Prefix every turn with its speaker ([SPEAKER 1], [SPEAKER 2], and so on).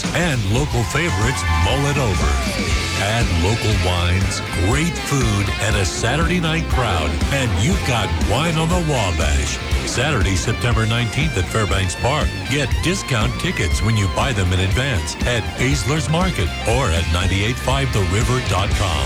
[SPEAKER 1] and local favorites mull it over. Add local wines, great food, and a Saturday night crowd, and you've got Wine on the Wabash. Saturday, September 19th at Fairbanks Park. Get discount tickets when you buy them in advance at Basler's Market or at 985theriver.com.